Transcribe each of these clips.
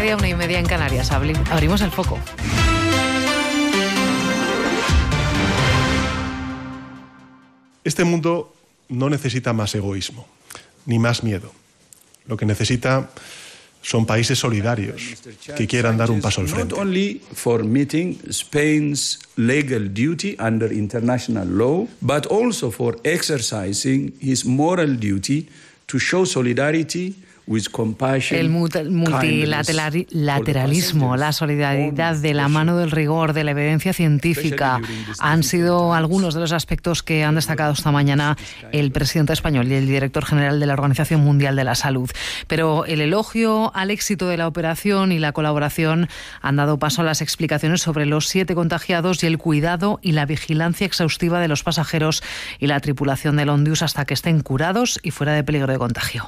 1:30, 1:30 en Canarias. Abrimos el foco. Este mundo no necesita más egoísmo, ni más miedo. Lo que necesita son países solidarios que quieran dar un paso al frente. Not only for meeting Spain's legal duty under international law, but also for exercising his moral duty to show solidarity. El multilateralismo, la solidaridad de la mano del rigor, de la evidencia científica, han sido algunos de los aspectos que han destacado esta mañana el presidente español y el director general de la Organización Mundial de la Salud. Pero el elogio al éxito de la operación y la colaboración han dado paso a las explicaciones sobre los 7 contagiados y el cuidado y la vigilancia exhaustiva de los pasajeros y la tripulación del Ondius hasta que estén curados y fuera de peligro de contagio.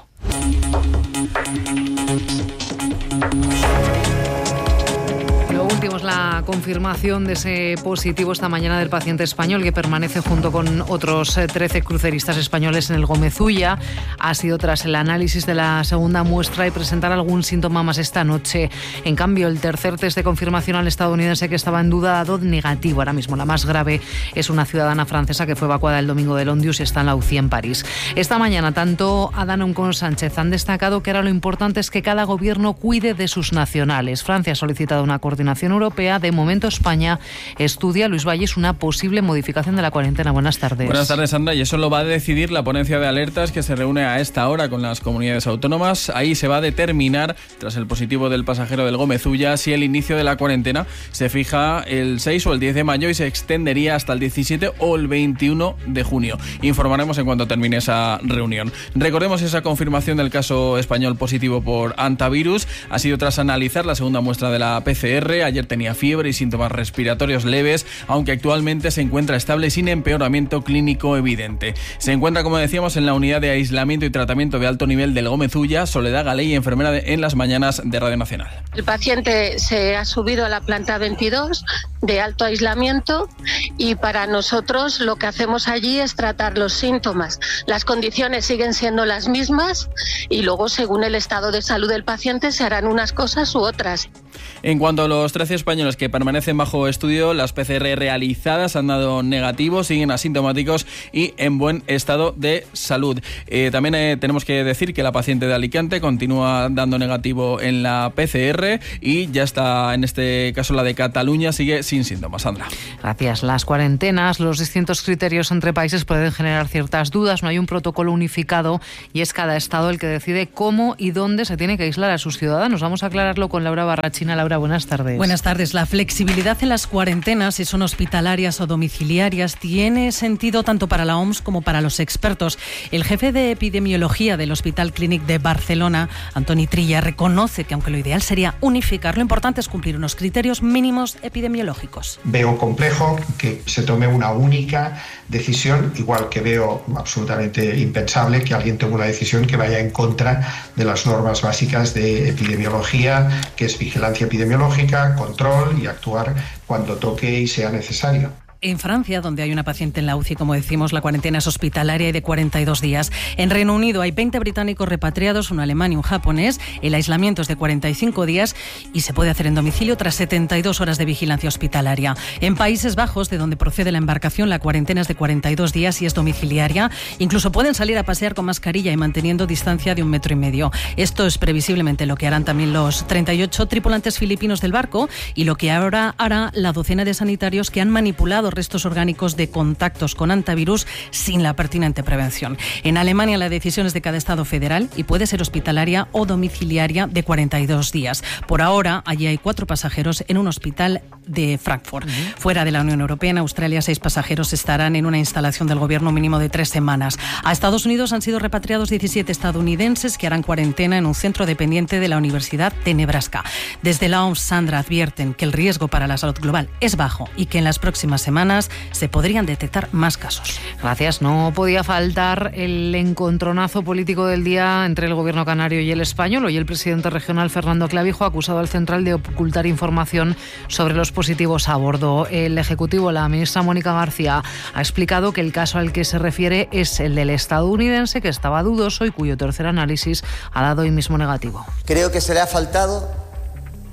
Lo último es la confirmación de ese positivo esta mañana del paciente español que permanece junto con otros 13 cruceristas españoles en el Gómez Ulla. Ha sido tras el análisis de la segunda muestra y presentar algún síntoma más esta noche. En cambio, el tercer test de confirmación al estadounidense que estaba en duda ha dado negativo. Ahora mismo la más grave es una ciudadana francesa que fue evacuada el domingo del Ondius y está en la UCI en París. Esta mañana tanto Adhanom como Sánchez han destacado que ahora lo importante es que cada gobierno cuide de sus nacionales. Francia ha solicitado una coordinación europea. De momento España estudia, Luis Valles, una posible modificación de la cuarentena. Buenas tardes. Buenas tardes, Sandra. Y eso lo va a decidir la ponencia de alertas que se reúne a esta hora con las comunidades autónomas. Ahí se va a determinar, tras el positivo del pasajero del Gómez Ulla, si el inicio de la cuarentena se fija el 6 o el 10 de mayo y se extendería hasta el 17 o el 21 de junio. Informaremos en cuanto termine esa reunión. Recordemos esa confirmación del caso español positivo por hantavirus. Ha sido tras analizar la segunda muestra de la PCR. Ayer tenía fiebre y síntomas respiratorios leves, aunque actualmente se encuentra estable sin empeoramiento clínico evidente. Se encuentra, como decíamos, en la unidad de aislamiento y tratamiento de alto nivel del Gómez Ulla. Soledad Galey, enfermera en Las Mañanas de Radio Nacional. El paciente se ha subido a la planta 22 de alto aislamiento y para nosotros lo que hacemos allí es tratar los síntomas. Las condiciones siguen siendo las mismas y luego, según el estado de salud del paciente, se harán unas cosas u otras. En cuanto a los 13 españoles que permanecen bajo estudio, las PCR realizadas han dado negativo, siguen asintomáticos y en buen estado de salud. También tenemos que decir que la paciente de Alicante continúa dando negativo en la PCR y ya está, en este caso la de Cataluña, sigue sin síntomas. Sandra. Gracias. Las cuarentenas, los distintos criterios entre países pueden generar ciertas dudas. No hay un protocolo unificado y es cada estado el que decide cómo y dónde se tiene que aislar a sus ciudadanos. Vamos a aclararlo con Laura Barrachina. Laura, buenas tardes. Buenas tardes. La flexibilidad en las cuarentenas, si son hospitalarias o domiciliarias, tiene sentido tanto para la OMS como para los expertos. El jefe de epidemiología del Hospital Clínic de Barcelona, Antoni Trilla, reconoce que aunque lo ideal sería unificar, lo importante es cumplir unos criterios mínimos epidemiológicos. Veo complejo que se tome una única decisión, igual que veo absolutamente impensable que alguien tome una decisión que vaya en contra de las normas básicas de epidemiología, que es vigilancia epidemiológica, control y actuar cuando toque y sea necesario. En Francia, donde hay una paciente en la UCI, como decimos, la cuarentena es hospitalaria y de 42 días. En Reino Unido hay 20 británicos repatriados, un alemán y un japonés. El aislamiento es de 45 días y se puede hacer en domicilio tras 72 horas de vigilancia hospitalaria. En Países Bajos, de donde procede la embarcación, la cuarentena es de 42 días y es domiciliaria. Incluso pueden salir a pasear con mascarilla y manteniendo distancia de 1,5 metros. Esto es previsiblemente lo que harán también los 38 tripulantes filipinos del barco y lo que ahora hará la docena de sanitarios que han manipulado restos orgánicos de contactos con hantavirus sin la pertinente prevención. En Alemania la decisión es de cada estado federal y puede ser hospitalaria o domiciliaria de 42 días. Por ahora, allí hay 4 pasajeros en un hospital de Frankfurt. Fuera de la Unión Europea, en Australia, 6 pasajeros estarán en una instalación del gobierno mínimo de 3 semanas. A Estados Unidos han sido repatriados 17 estadounidenses que harán cuarentena en un centro dependiente de la Universidad de Nebraska. Desde la OMS, Sandra, advierten que el riesgo para la salud global es bajo y que en las próximas semanas se podrían detectar más casos. Gracias. No podía faltar el encontronazo político del día entre el gobierno canario y el español. Hoy el presidente regional Fernando Clavijo ha acusado al central de ocultar información sobre los positivos a bordo. El ejecutivo, la ministra Mónica García, ha explicado que el caso al que se refiere es el del estadounidense, que estaba dudoso y cuyo tercer análisis ha dado hoy mismo negativo. Creo que se le ha faltado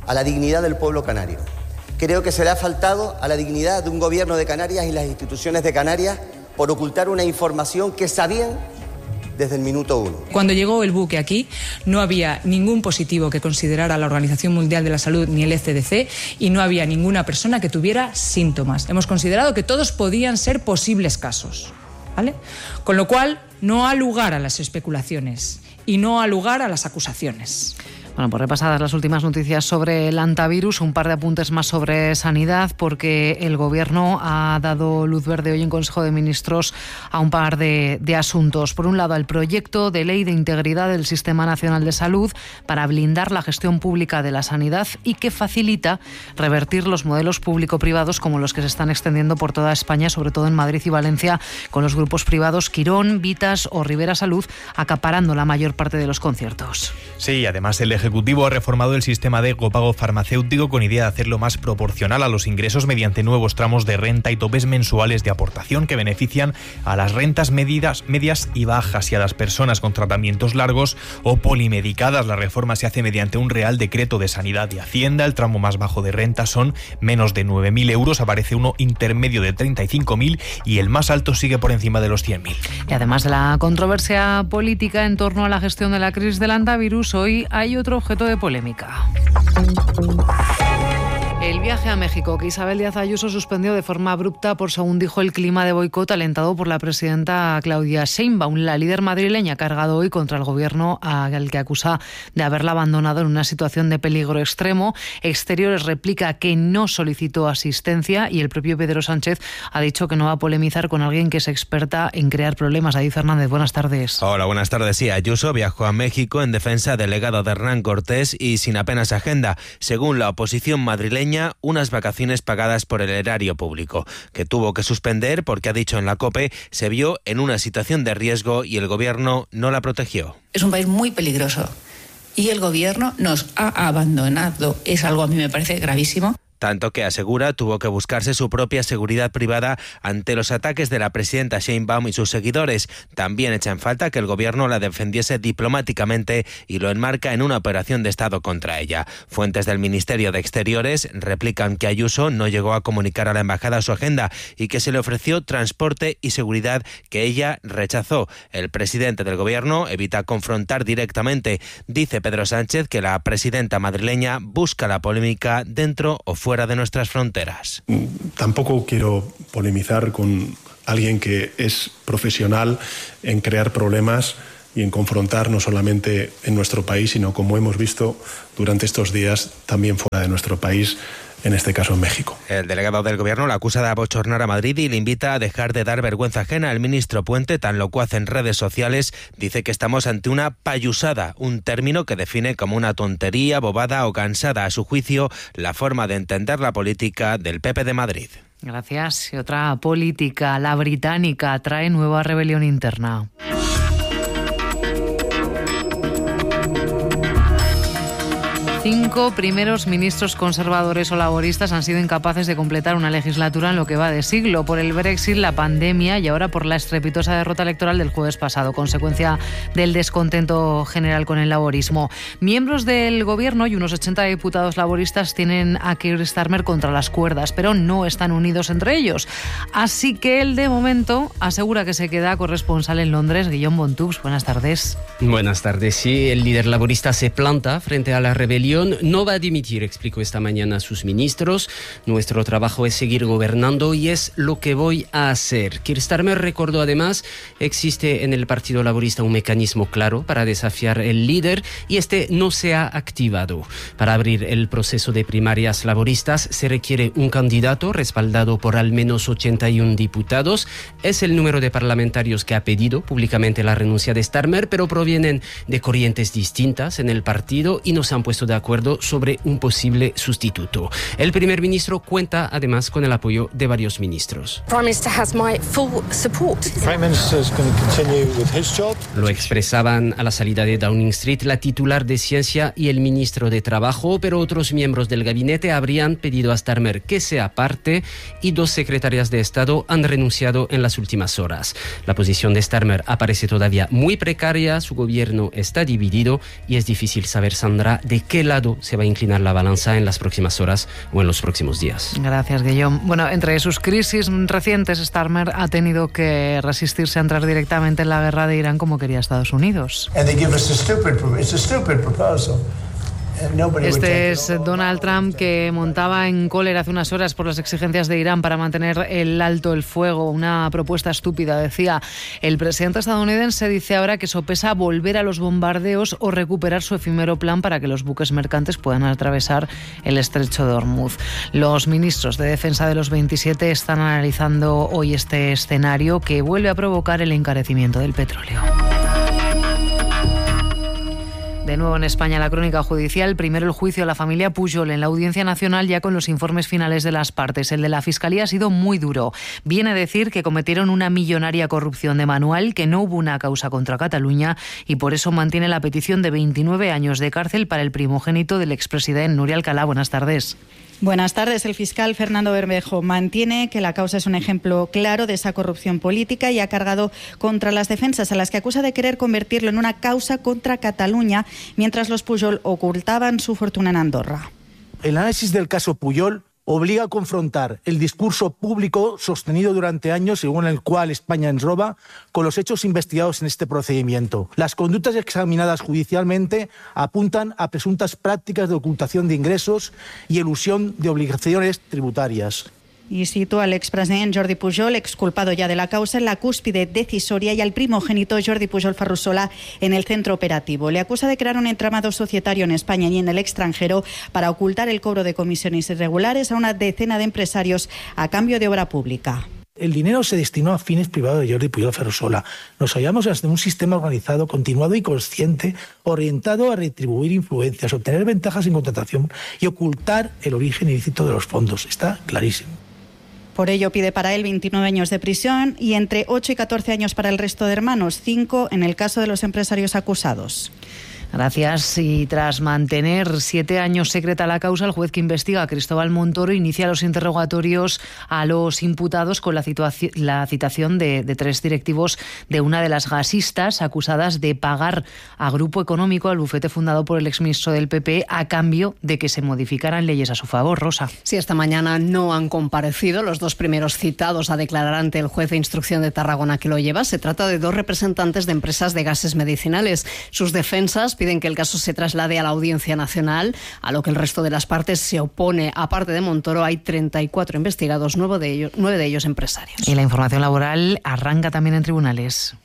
a la dignidad del pueblo canario. Creo que se le ha faltado a la dignidad de un gobierno de Canarias y las instituciones de Canarias por ocultar una información que sabían desde el minuto 1. Cuando llegó el buque aquí, no había ningún positivo que considerara la Organización Mundial de la Salud ni el ECDC y no había ninguna persona que tuviera síntomas. Hemos considerado que todos podían ser posibles casos, ¿vale? Con lo cual, no ha lugar a las especulaciones y no ha lugar a las acusaciones. Bueno, pues repasadas las últimas noticias sobre el antivirus, un par de apuntes más sobre sanidad, porque el Gobierno ha dado luz verde hoy en Consejo de Ministros a un par de asuntos. Por un lado, el proyecto de ley de integridad del Sistema Nacional de Salud para blindar la gestión pública de la sanidad y que facilita revertir los modelos público-privados como los que se están extendiendo por toda España, sobre todo en Madrid y Valencia, con los grupos privados Quirón, Vitas o Rivera Salud acaparando la mayor parte de los conciertos. Sí, además el Ejecutivo ha reformado el sistema de copago farmacéutico con idea de hacerlo más proporcional a los ingresos mediante nuevos tramos de renta y topes mensuales de aportación que benefician a las rentas medias y bajas y a las personas con tratamientos largos o polimedicadas. La reforma se hace mediante un Real Decreto de Sanidad y Hacienda. El tramo más bajo de renta son menos de 9.000 euros, aparece uno intermedio de 35.000 y el más alto sigue por encima de los 100.000. Y además de la controversia política en torno a la gestión de la crisis del antivirus, hoy hay otro objeto de polémica. El viaje a México que Isabel Díaz Ayuso suspendió de forma abrupta por, según dijo, el clima de boicot alentado por la presidenta Claudia Sheinbaum. La líder madrileña ha cargado hoy contra el gobierno al que acusa de haberla abandonado en una situación de peligro extremo. Exteriores replica que no solicitó asistencia y el propio Pedro Sánchez ha dicho que no va a polemizar con alguien que es experta en crear problemas. David Fernández, buenas tardes. Hola, buenas tardes. Sí, Ayuso viajó a México en defensa del legado de Hernán Cortés y sin apenas agenda. Según la oposición madrileña, unas vacaciones pagadas por el erario público, que tuvo que suspender porque, ha dicho en la COPE, se vio en una situación de riesgo y el gobierno no la protegió. Es un país muy peligroso y el gobierno nos ha abandonado. Es algo, a mí me parece gravísimo. Tanto que, asegura, tuvo que buscarse su propia seguridad privada ante los ataques de la presidenta Sheinbaum y sus seguidores. También echa en falta que el gobierno la defendiese diplomáticamente y lo enmarca en una operación de Estado contra ella. Fuentes del Ministerio de Exteriores replican que Ayuso no llegó a comunicar a la embajada su agenda y que se le ofreció transporte y seguridad que ella rechazó. El presidente del gobierno evita confrontar directamente. Dice Pedro Sánchez que la presidenta madrileña busca la polémica dentro o fuera de nuestras fronteras. Tampoco quiero polemizar con alguien que es profesional en crear problemas y en confrontar no solamente en nuestro país, sino, como hemos visto durante estos días, también fuera de nuestro país, en este caso en México. El delegado del gobierno la acusa de abochornar a Madrid y le invita a dejar de dar vergüenza ajena. El ministro Puente, tan locuaz en redes sociales, dice que estamos ante una payusada, un término que define como una tontería, bobada o cansada, a su juicio, la forma de entender la política del PP de Madrid. Gracias. Y otra política, la británica, trae nueva rebelión interna. Cinco primeros ministros conservadores o laboristas han sido incapaces de completar una legislatura en lo que va de siglo, por el Brexit, la pandemia y ahora por la estrepitosa derrota electoral del jueves pasado, consecuencia del descontento general con el laborismo. Miembros del gobierno y unos 80 diputados laboristas tienen a Keir Starmer contra las cuerdas, pero no están unidos entre ellos. Así que él, de momento, asegura que se queda corresponsal en Londres. Guillaume Bontux, buenas tardes. Buenas tardes. Sí, el líder laborista se planta frente a la rebelión. No va a dimitir, explicó esta mañana a sus ministros. Nuestro trabajo es seguir gobernando y es lo que voy a hacer. Keir Starmer recordó además, existe en el Partido Laborista un mecanismo claro para desafiar el líder y este no se ha activado. Para abrir el proceso de primarias laboristas se requiere un candidato respaldado por al menos 81 diputados. Es el número de parlamentarios que ha pedido públicamente la renuncia de Starmer, pero provienen de corrientes distintas en el partido y no se han puesto de acuerdo sobre un posible sustituto. El primer ministro cuenta además con el apoyo de varios ministros. Lo expresaban a la salida de Downing Street la titular de Ciencia y el ministro de Trabajo, pero otros miembros del gabinete habrían pedido a Starmer que se aparte y 2 secretarias de Estado han renunciado en las últimas horas. La posición de Starmer aparece todavía muy precaria, su gobierno está dividido y es difícil saber, Sandra, de qué lado lado se va a inclinar la balanza en las próximas horas o en los próximos días. Gracias, Guillaume. Bueno, entre sus crisis recientes, Starmer ha tenido que resistirse a entrar directamente en la guerra de Irán como quería Estados Unidos. Este es Donald Trump, que montaba en cólera hace unas horas por las exigencias de Irán para mantener el alto el fuego. Una propuesta estúpida, decía. El presidente estadounidense dice ahora que sopesa volver a los bombardeos o recuperar su efímero plan para que los buques mercantes puedan atravesar el estrecho de Hormuz. Los ministros de defensa de los 27 están analizando hoy este escenario que vuelve a provocar el encarecimiento del petróleo. De nuevo en España, la crónica judicial. Primero el juicio a la familia Pujol en la Audiencia Nacional, ya con los informes finales de las partes. El de la Fiscalía ha sido muy duro. Viene a decir que cometieron una millonaria corrupción de manual, que no hubo una causa contra Cataluña y por eso mantiene la petición de 29 años de cárcel para el primogénito del expresidente. Nuria Alcalá, buenas tardes. Buenas tardes. El fiscal Fernando Bermejo mantiene que la causa es un ejemplo claro de esa corrupción política y ha cargado contra las defensas, a las que acusa de querer convertirlo en una causa contra Cataluña, mientras los Pujol ocultaban su fortuna en Andorra. El análisis del caso Pujol obliga a confrontar el discurso público sostenido durante años, según el cual España ens roba, con los hechos investigados en este procedimiento. Las conductas examinadas judicialmente apuntan a presuntas prácticas de ocultación de ingresos y elusión de obligaciones tributarias. Y sitúa al expresidente Jordi Pujol, exculpado ya de la causa, en la cúspide decisoria y al primogénito Jordi Pujol Ferrusola en el centro operativo. Le acusa de crear un entramado societario en España y en el extranjero para ocultar el cobro de comisiones irregulares a una decena de empresarios a cambio de obra pública. El dinero se destinó a fines privados de Jordi Pujol Ferrusola. Nos hallamos desde un sistema organizado, continuado y consciente, orientado a retribuir influencias, obtener ventajas en contratación y ocultar el origen ilícito de los fondos. Está clarísimo. Por ello pide para él 29 años de prisión y entre 8 y 14 años para el resto de hermanos, 5 en el caso de los empresarios acusados. Gracias. Y tras mantener 7 años secreta la causa, el juez que investiga, a Cristóbal Montoro, inicia los interrogatorios a los imputados con la citación de 3 directivos de una de las gasistas acusadas de pagar a Grupo Económico, al bufete fundado por el exministro del PP, a cambio de que se modificaran leyes a su favor. Rosa. Sí, esta mañana no han comparecido los 2 primeros citados a declarar ante el juez de instrucción de Tarragona que lo lleva. Se trata de 2 representantes de empresas de gases medicinales. Sus defensas piden que el caso se traslade a la Audiencia Nacional, a lo que el resto de las partes se opone. Aparte de Montoro, hay 34 investigados, 9 de ellos empresarios. Y la información laboral arranca también en tribunales.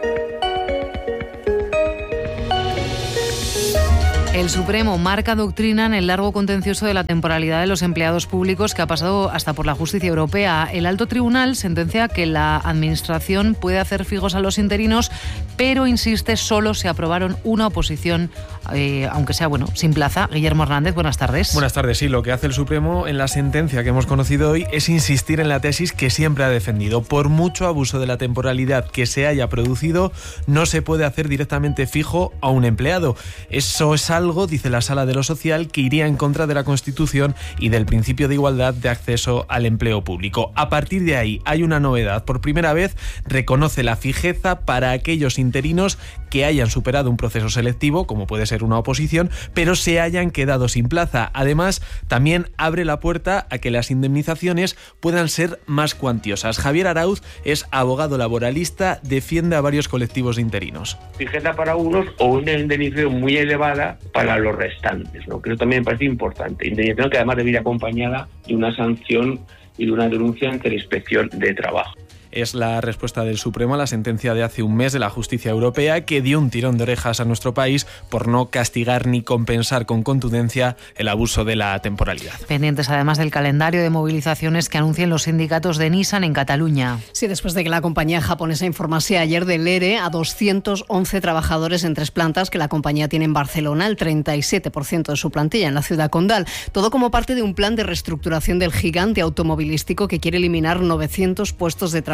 El Supremo marca doctrina en el largo contencioso de la temporalidad de los empleados públicos que ha pasado hasta por la justicia europea. El alto tribunal sentencia que la administración puede hacer fijos a los interinos, pero insiste, solo se aprobaron una oposición, aunque sea sin plaza. Guillermo Hernández, buenas tardes. Buenas tardes. Sí, lo que hace el Supremo en la sentencia que hemos conocido hoy es insistir en la tesis que siempre ha defendido. Por mucho abuso de la temporalidad que se haya producido, no se puede hacer directamente fijo a un empleado. Eso es algo, dice la Sala de lo Social, que iría en contra de la Constitución y del principio de igualdad de acceso al empleo público. A partir de ahí hay una novedad. Por primera vez reconoce la fijeza para aquellos interinos que hayan superado un proceso selectivo, como puede ser una oposición, pero se hayan quedado sin plaza. Además, también abre la puerta a que las indemnizaciones puedan ser más cuantiosas. Javier Arauz es abogado laboralista, defiende a varios colectivos de interinos. Fijeza para unos o una indemnización muy elevada para los restantes, ¿no? Que eso también me parece importante. Indemnización que además debe ir acompañada de una sanción y de una denuncia ante la Inspección de Trabajo. Es la respuesta del Supremo a la sentencia de hace un mes de la Justicia Europea, que dio un tirón de orejas a nuestro país por no castigar ni compensar con contundencia el abuso de la temporalidad. Pendientes además del calendario de movilizaciones que anuncian los sindicatos de Nissan en Cataluña. Sí, después de que la compañía japonesa informase ayer del ERE a 211 trabajadores en 3 plantas que la compañía tiene en Barcelona, el 37% de su plantilla en la ciudad condal. Todo como parte de un plan de reestructuración del gigante automovilístico que quiere eliminar 900 puestos de trabajo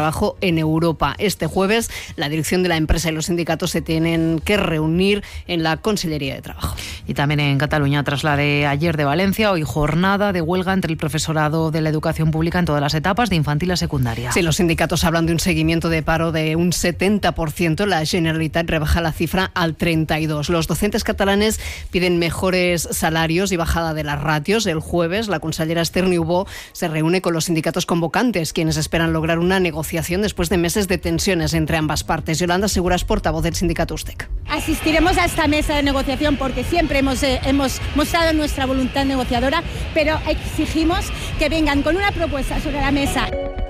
trabajo en Europa. Este jueves, la dirección de la empresa y los sindicatos se tienen que reunir en la Consellería de Trabajo. Y también en Cataluña, tras la de ayer de Valencia, hoy jornada de huelga entre el profesorado de la educación pública en todas las etapas, de infantil a secundaria. Sí, los sindicatos hablan de un seguimiento de paro de un 70%. La Generalitat rebaja la cifra al 32%. Los docentes catalanes piden mejores salarios y bajada de las ratios. El jueves, la consellera Esther Niubó se reúne con los sindicatos convocantes, quienes esperan lograr una negociación después de meses de tensiones entre ambas partes. Yolanda Segura es portavoz del sindicato USTEC. Asistiremos a esta mesa de negociación porque siempre hemos mostrado nuestra voluntad negociadora, pero exigimos que vengan con una propuesta sobre la mesa.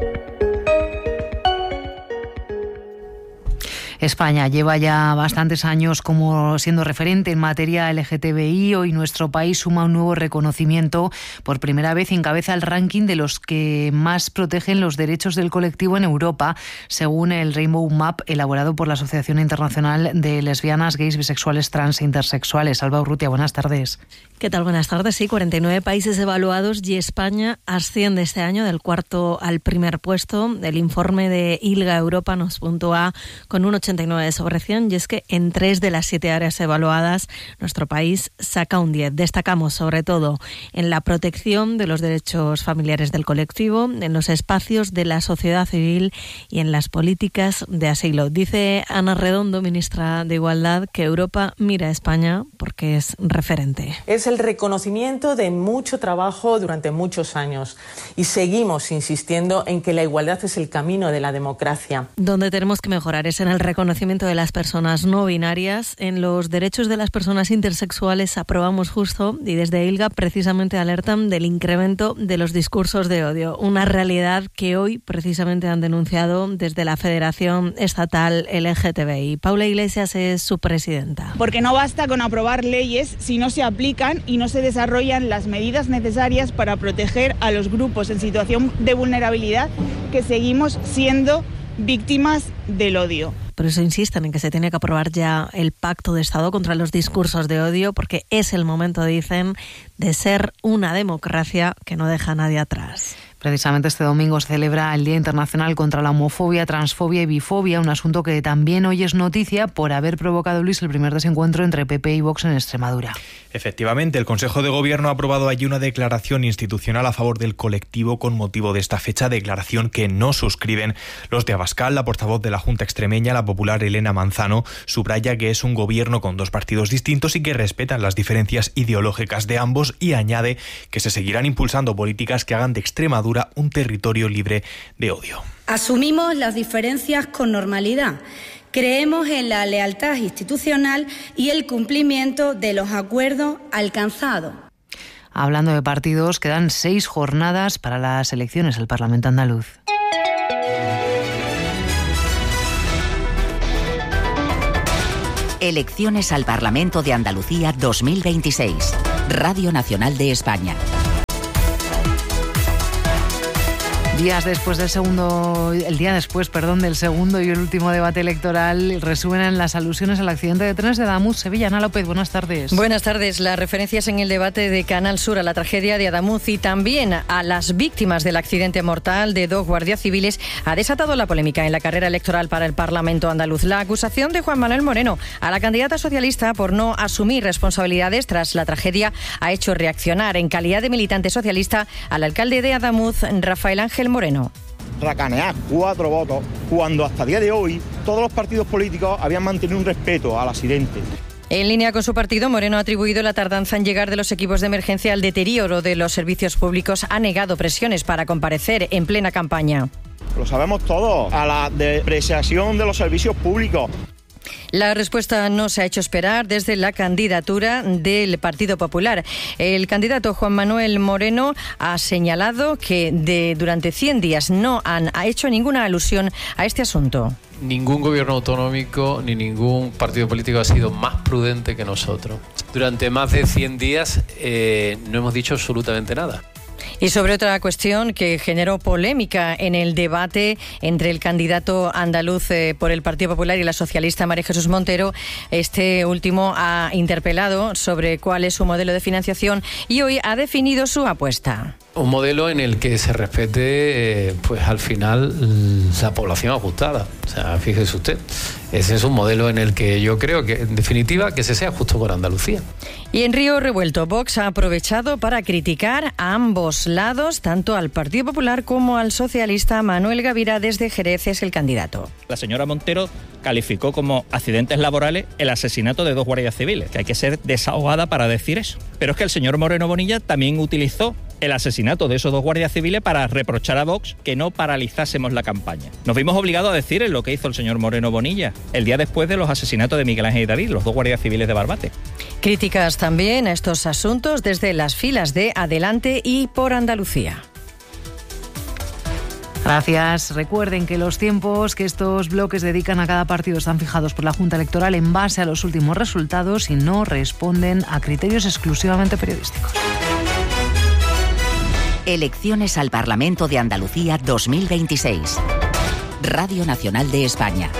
España lleva ya bastantes años como siendo referente en materia LGTBI. Hoy nuestro país suma un nuevo reconocimiento. Por primera vez encabeza el ranking de los que más protegen los derechos del colectivo en Europa, según el Rainbow Map elaborado por la Asociación Internacional de Lesbianas, Gays, Bisexuales, Trans e Intersexuales. Alba Urrutia, buenas tardes. ¿Qué tal? Buenas tardes. Sí, 49 países evaluados y España asciende este año del cuarto al primer puesto. El informe de ILGA Europa nos puntúa con un 89 sobre 100 y es que en 3 de las 7 áreas evaluadas nuestro país saca un 10. Destacamos sobre todo en la protección de los derechos familiares del colectivo, en los espacios de la sociedad civil y en las políticas de asilo. Dice Ana Redondo, ministra de Igualdad, que Europa mira a España porque es referente. Es el reconocimiento de mucho trabajo durante muchos años y seguimos insistiendo en que la igualdad es el camino de la democracia. Donde tenemos que mejorar es en el reconocimiento de las personas no binarias, en los derechos de las personas intersexuales. Aprobamos justo y desde ILGA precisamente alertan del incremento de los discursos de odio, una realidad que hoy precisamente han denunciado desde la Federación Estatal LGTBI. Paula Iglesias es su presidenta. Porque no basta con aprobar leyes si no se aplican y no se desarrollan las medidas necesarias para proteger a los grupos en situación de vulnerabilidad que seguimos siendo víctimas del odio. Por eso insisten en que se tiene que aprobar ya el Pacto de Estado contra los discursos de odio, porque es el momento, dicen, de ser una democracia que no deja a nadie atrás. Precisamente este domingo se celebra el Día Internacional contra la Homofobia, Transfobia y Bifobia, un asunto que también hoy es noticia por haber provocado, Luis, el primer desencuentro entre PP y Vox en Extremadura. Efectivamente, el Consejo de Gobierno ha aprobado allí una declaración institucional a favor del colectivo con motivo de esta fecha, declaración que no suscriben los de Abascal. La portavoz de la Junta Extremeña, la popular Elena Manzano, subraya que es un gobierno con 2 partidos distintos y que respetan las diferencias ideológicas de ambos, y añade que se seguirán impulsando políticas que hagan de Extremadura un territorio libre de odio. Asumimos las diferencias con normalidad. Creemos en la lealtad institucional y el cumplimiento de los acuerdos alcanzados. Hablando de partidos, quedan 6 jornadas para las elecciones al Parlamento andaluz. Elecciones al Parlamento de Andalucía 2026. Radio Nacional de España. El día después del segundo y el último debate electoral, resuenan las alusiones al accidente de trenes de Adamuz. Sevilla. Ana López, buenas tardes. Buenas tardes. Las referencias en el debate de Canal Sur a la tragedia de Adamuz y también a las víctimas del accidente mortal de 2 guardias civiles ha desatado la polémica en la carrera electoral para el Parlamento andaluz. La acusación de Juan Manuel Moreno a la candidata socialista por no asumir responsabilidades tras la tragedia ha hecho reaccionar en calidad de militante socialista al alcalde de Adamuz, Rafael Ángel Moreno. Racanear 4 votos cuando hasta el día de hoy todos los partidos políticos habían mantenido un respeto al accidente. En línea con su partido, Moreno ha atribuido la tardanza en llegar de los equipos de emergencia al deterioro de los servicios públicos. Ha negado presiones para comparecer en plena campaña. Lo sabemos todos, a la depreciación de los servicios públicos. La respuesta no se ha hecho esperar desde la candidatura del Partido Popular. El candidato Juan Manuel Moreno ha señalado que durante 100 días no ha hecho ninguna alusión a este asunto. Ningún gobierno autonómico ni ningún partido político ha sido más prudente que nosotros. Durante más de 100 días no hemos dicho absolutamente nada. Y sobre otra cuestión que generó polémica en el debate entre el candidato andaluz por el Partido Popular y la socialista María Jesús Montero, este último ha interpelado sobre cuál es su modelo de financiación y hoy ha definido su apuesta. Un modelo en el que se respete, pues al final, la población ajustada. O sea, fíjese usted, ese es un modelo en el que yo creo que, en definitiva, que se sea justo con Andalucía. Y en Río Revuelto, Vox ha aprovechado para criticar a ambos lados, tanto al Partido Popular como al socialista. Manuel Gavira, desde Jerez, es el candidato. La señora Montero calificó como accidentes laborales el asesinato de 2 guardias civiles, que hay que ser desahogada para decir eso. Pero es que el señor Moreno Bonilla también utilizó el asesinato de esos 2 guardias civiles para reprochar a Vox que no paralizásemos la campaña. Nos vimos obligados a decir lo que hizo el señor Moreno Bonilla el día después de los asesinatos de Miguel Ángel y David, los 2 guardias civiles de Barbate. Críticas también a estos asuntos desde las filas de Adelante y por Andalucía. Gracias. Recuerden que los tiempos que estos bloques dedican a cada partido están fijados por la Junta Electoral en base a los últimos resultados y no responden a criterios exclusivamente periodísticos. Elecciones al Parlamento de Andalucía 2026. Radio Nacional de España.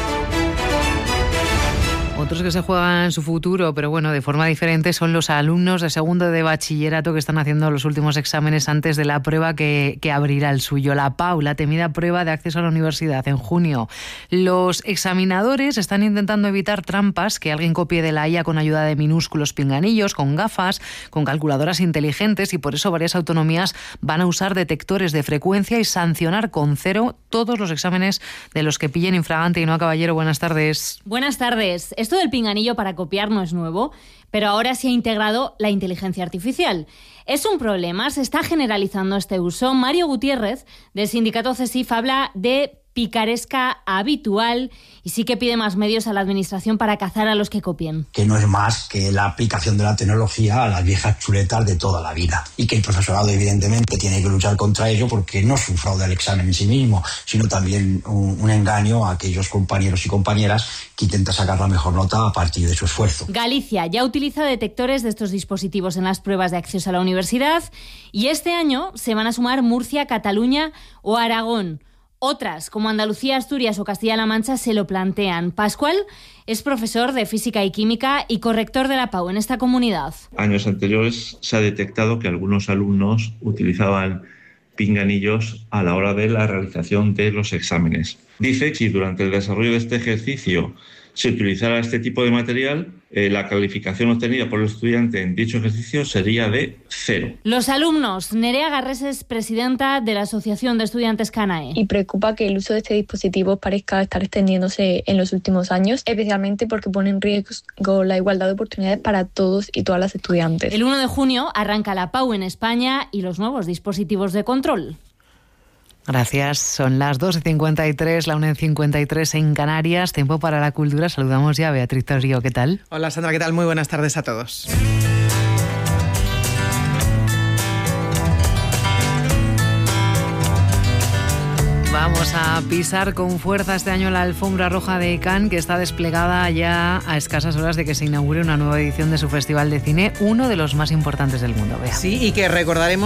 Otros que se juegan su futuro, pero bueno, de forma diferente, son los alumnos de segundo de bachillerato que están haciendo los últimos exámenes antes de la prueba que abrirá el suyo, la PAU, la temida prueba de acceso a la universidad en junio. Los examinadores están intentando evitar trampas, que alguien copie de la IA con ayuda de minúsculos pinganillos, con gafas, con calculadoras inteligentes, y por eso varias autonomías van a usar detectores de frecuencia y sancionar con 0 todos los exámenes de los que pillen infragante. Ainhoa Caballero, buenas tardes. Buenas tardes. Esto del pinganillo para copiar no es nuevo, pero ahora se ha integrado la inteligencia artificial. Es un problema, se está generalizando este uso. Mario Gutiérrez, del sindicato CESIF, habla de picaresca habitual y sí que pide más medios a la administración para cazar a los que copien. Que no es más que la aplicación de la tecnología a las viejas chuletas de toda la vida. Y que el profesorado evidentemente tiene que luchar contra ello, porque no es un fraude al examen en sí mismo, sino también un engaño a aquellos compañeros y compañeras que intentan sacar la mejor nota a partir de su esfuerzo. Galicia ya utiliza detectores de estos dispositivos en las pruebas de acceso a la universidad y este año se van a sumar Murcia, Cataluña o Aragón. Otras, como Andalucía, Asturias o Castilla-La Mancha, se lo plantean. Pascual es profesor de Física y Química y corrector de la PAU en esta comunidad. Años anteriores se ha detectado que algunos alumnos utilizaban pinganillos a la hora de la realización de los exámenes. Dice que si durante el desarrollo de este ejercicio se utilizara este tipo de material, la calificación obtenida por el estudiante en dicho ejercicio sería de 0. Los alumnos. Nerea Garres es presidenta de la Asociación de Estudiantes CANAE. Y preocupa que el uso de este dispositivo parezca estar extendiéndose en los últimos años, especialmente porque pone en riesgo la igualdad de oportunidades para todos y todas las estudiantes. El 1 de junio arranca la PAU en España y los nuevos dispositivos de control. Gracias. Son las 2:53, la 1:53 en Canarias. Tiempo para la cultura. Saludamos ya a Beatriz Torrío. ¿Qué tal? Hola Sandra, ¿qué tal? Muy buenas tardes a todos. Vamos a pisar con fuerza este año la alfombra roja de Cannes, que está desplegada ya a escasas horas de que se inaugure una nueva edición de su festival de cine, uno de los más importantes del mundo. Bea. Sí, y que recordaremos